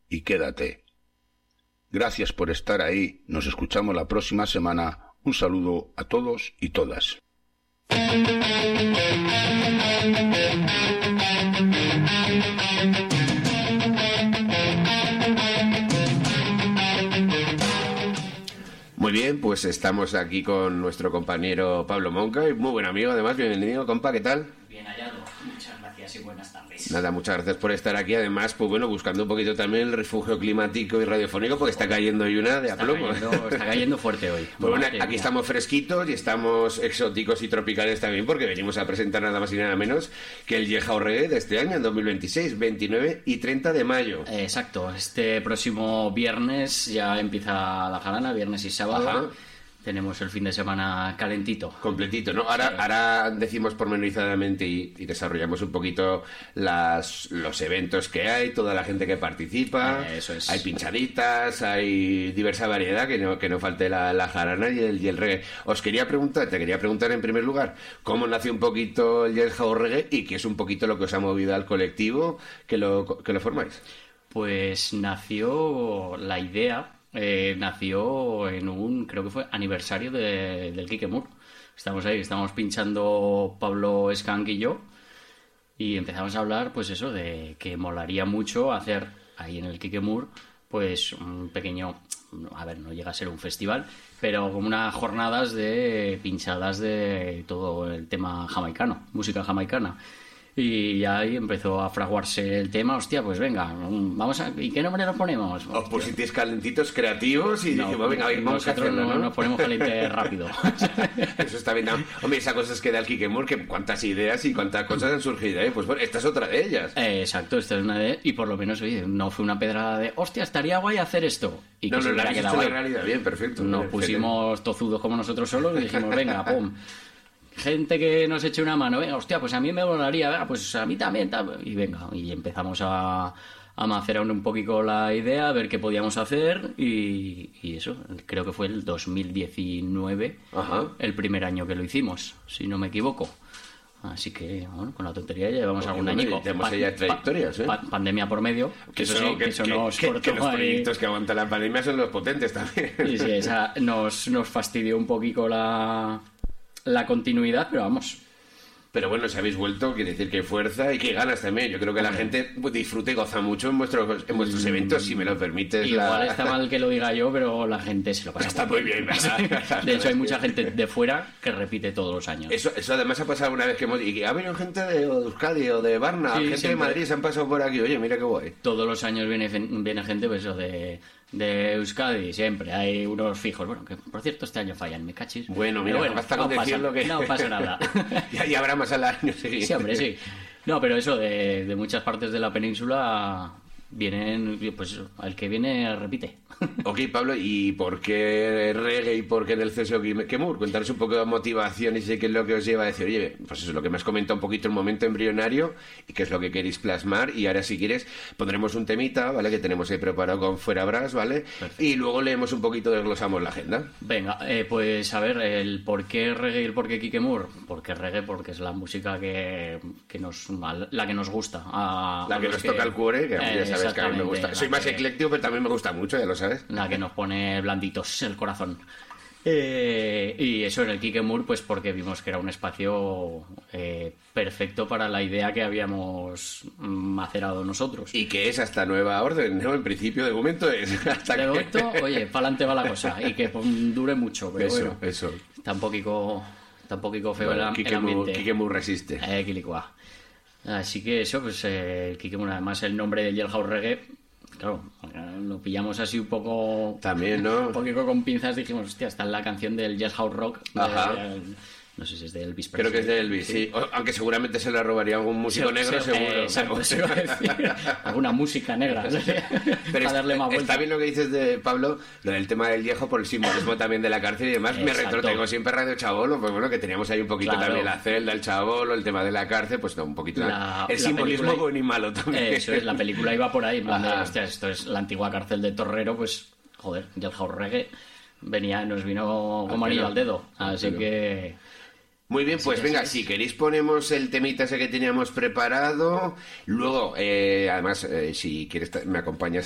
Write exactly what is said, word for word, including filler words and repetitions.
y quédate. Gracias por estar ahí. Nos escuchamos la próxima semana. Un saludo a todos y todas. Muy bien, pues estamos aquí con nuestro compañero Pablo Monca, y muy buen amigo además. Bienvenido, compa, ¿qué tal? Bien hallado, muchas gracias y buenas tardes. Nada, muchas gracias por estar aquí. Además, pues bueno, buscando un poquito también el refugio climático y radiofónico, porque está cayendo hoy una de a plomo. Está cayendo, está cayendo fuerte hoy. Pues bueno, aquí estamos fresquitos y estamos exóticos y tropicales también, porque venimos a presentar nada más y nada menos que el Yelhao Reggae de este año, en dos mil veintiséis, veintinueve y treinta de mayo. Exacto, este próximo viernes ya empieza la jarana, viernes y sábado. Ajá. Tenemos el fin de semana calentito. Completito, ¿no? Ahora, Sí. ahora decimos pormenorizadamente y, y desarrollamos un poquito las, los eventos que hay, toda la gente que participa. Eh, eso es. Hay pinchaditas, hay diversa variedad, que no, que no falte la, la jarana y el, y el reggae. Os quería preguntar, te quería preguntar en primer lugar, ¿cómo nació un poquito el Yelhao Reggae y qué es un poquito lo que os ha movido al colectivo que lo, que lo formáis? Pues nació la idea... Eh, nació en un, creo que fue aniversario de, del Quique Moore. Estamos ahí, estamos pinchando Pablo Skank y yo, y empezamos a hablar, pues eso, de que molaría mucho hacer ahí en el Quique Moore, pues un pequeño, a ver, no llega a ser un festival, pero como unas jornadas de pinchadas de todo el tema jamaicano, música jamaicana. Y ahí empezó a fraguarse el tema. Hostia, pues venga, vamos a... ¿Y qué nombre nos ponemos? Os pusisteis calentitos, creativos y no, dijimos, venga, vamos nosotros a hacerlo, no, ¿no? nos ponemos caliente rápido. Eso está bien. No, hombre, esa cosa es que da el Quique Moore, que cuántas ideas y cuántas cosas han surgido, ¿eh? Pues bueno, esta es otra de ellas. Eh, exacto, esta es una de... Y por lo menos, oye, no fue una pedrada de, hostia, estaría guay hacer esto. Y que no, se no, hubiera la quedado hecho ahí. de realidad, bien, perfecto. Nos Bien, pusimos tozudos como nosotros solos y dijimos, venga, pum. Gente que nos eche una mano, venga, hostia, pues a mí me molaría, venga, pues a mí también, tal. Y venga, y empezamos a, a macerar un poquito la idea, a ver qué podíamos hacer, y, y eso, creo que fue el dos mil diecinueve, Ajá. el primer año que lo hicimos, si no me equivoco. Así que, bueno, con la tontería ya llevamos Porque, algún bueno, añico. ya tenemos ya trayectorias, ¿eh? pa- pandemia por medio, que eso sí, que, que, eso que- nos que- cortó que los ahí. proyectos que aguanta la pandemia son los potentes también. Sí, sí, esa nos, nos fastidió un poquito la, la continuidad, pero vamos. Pero bueno, si habéis vuelto, quiere decir que hay fuerza y que ganas también. Yo creo que la gente disfruta y goza mucho en vuestros, en vuestros eventos, si me lo permites. Igual la... está mal que lo diga yo, pero la gente se lo pasa Está muy bien, ¿verdad? De hecho, hay mucha gente de fuera que repite todos los años. Eso, eso además ha pasado una vez que hemos... Y que ha venido gente de Euskadi o de Varna, Sí, gente siempre. de Madrid, se han pasado por aquí. Oye, mira qué guay. Todos los años viene, viene gente pues, eso de, de Euskadi, siempre. Hay unos fijos. Bueno, que por cierto este año fallan, me cachis. Bueno, mira, Pero basta con no pasa- decirlo que... No pasa nada. ya, ya habrá más al año siguiente. Sí, hombre, sí. No, pero eso, de, de muchas partes de la península vienen, pues eso, el que viene repite. Ok, Pablo, ¿y por qué reggae y por qué en el C S O Quique Moore? Cuéntanos un poco de motivación y sé qué es lo que os lleva a decir, oye, pues eso es lo que me has comentado un poquito el momento embrionario y qué es lo que queréis plasmar. Y ahora, si quieres, pondremos un temita, ¿vale? Que tenemos ahí preparado con Fuera Brass, ¿vale? Perfecto. Y luego leemos un poquito, desglosamos la agenda. Venga, eh, pues a ver, el por qué reggae y el por qué Quique Moore. ¿Por qué reggae? Porque es la música que, que nos, la que nos gusta. A, La a que los nos toca el cuore, que eh, ya sabes que a mí me exactamente, gusta. la Soy más que- ecléctico, pero también me gusta mucho, ya lo sabes. La que nos pone blanditos el corazón. Eh, y eso en el Quique Moore, pues porque vimos que era un espacio eh, perfecto para la idea que habíamos macerado nosotros. Y que es hasta nueva orden, ¿no? En principio, de momento es hasta De que... momento, oye, para adelante va la cosa y que pues, dure mucho, pero Eso, bueno, eso. está un poquito, está un poquito feo el, Bueno, am- Quique el Moore, ambiente. Quique Moore resiste. Eh, Quilicua. Así que eso, pues eh, el Quique Moore, además el nombre del Yelhao Reggae, claro, lo pillamos así un poco... También, ¿no? Un poquito con pinzas, dijimos, hostia, está en la canción del Jailhouse Rock. de- Ajá. no sé si es de Elvis Creo que es de Elvis, sí. O- aunque seguramente se la robaría algún músico Sí, negro, sí, seguro. eh, exacto, eso iba a decir. Alguna música negra. Pero Para está, darle más vuelta. está bien lo que dices de Pablo, lo del tema del viejo por el simbolismo también de la cárcel y demás. Me Exacto. retrotraigo siempre Radio Chabolo, pues bueno, que teníamos ahí un poquito Claro. también la celda, el Chabolo, el tema de la cárcel, pues no, un poquito La- el la simbolismo película- bueno y malo también. Eso es, la película iba por ahí. en plan de, Ajá. hostia, esto es la antigua cárcel de Torrero, pues, joder, Jailhouse Reggae venía, nos vino como Al anillo pelo. al dedo. Al Así pelo. que... Muy bien, pues que venga, así si es. queréis ponemos el temita ese que teníamos preparado. Luego, eh, además, eh, si quieres, ta- me acompañas